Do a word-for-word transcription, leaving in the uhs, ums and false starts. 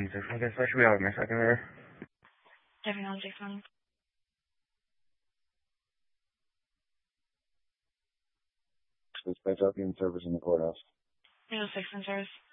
I guess I should be out in a second there. Definitely on six one. Dispatch up in service in the courthouse. Zero six one service.